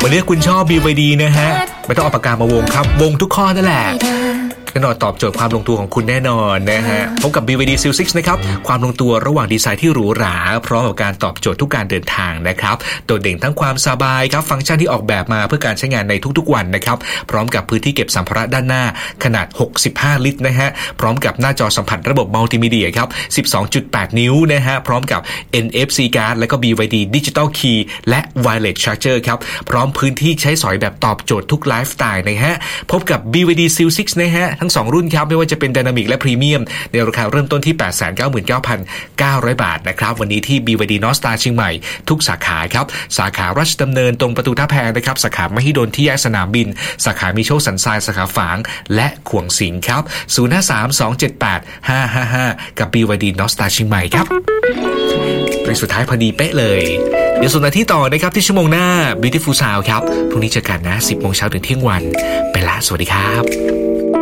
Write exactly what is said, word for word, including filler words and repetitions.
วันนี้คุณชอบ บี วาย ดี นะฮะไม่ต้องเอาปากกามาวงครับวงทุกข้อนั่นแหละแน่นอนตอบโจทย์ความลงตัวของคุณแน่นอนนะฮะพบกับ บี วาย ดี ซี ซิกซ์ นะครับความลงตัวระหว่างดีไซน์ที่หรูหราพร้อมกับการตอบโจทย์ทุกการเดินทางนะครับโดดเด่นทั้งความสบายครับฟังก์ชันที่ออกแบบมาเพื่อการใช้งานในทุกๆวันนะครับพร้อมกับพื้นที่เก็บสัมภาระด้านหน้าขนาดหกสิบห้าลิตรนะฮะพร้อมกับหน้าจอสัมผัสระบบมัลติมีเดียครับ สิบสองจุดแปด นิ้วนะฮะพร้อมกับ เอ็น เอฟ ซี Card และก็ บี วาย ดี Digital Key และ Wireless Charger ครับพร้อมพื้นที่ใช้สอยแบบตอบโจทย์ทุกไลฟ์สไตล์นะฮะพบกับ บี วาย ดี ซี ซิกซ์ นะฮะทั้งสองรุ่นครับไม่ว่าจะเป็น Dynamic และ Premium ในราคาเริ่มต้นที่ แปดแสนเก้าหมื่นเก้าพันเก้าร้อย บาทนะครับวันนี้ที่ บี วาย ดี North Star เชียงใหม่ทุกสาขาครับสาขาราชดำเนินตรงประตูท่าแพนะครับสาขามหิดลที่แยกสนามบินสาขามีโชคสันทรายสาขาฝางและขวงสิงห์ครับศูนย์ ห้า สาม สอง เจ็ด แปด ห้า ห้า ห้ากับ บี วาย ดี North Star เชียงใหม่ครับเป็นสุดท้ายพอดีเป๊ะเลยเดี๋ยวส่วนนาทีต่อนะครับที่ชั่วโมงหน้า Beautiful Sound ครับพรุ่งนี้เจอกันนะ สิบโมงเช้าถึงเที่ยงวันไปละสวัสดีครับ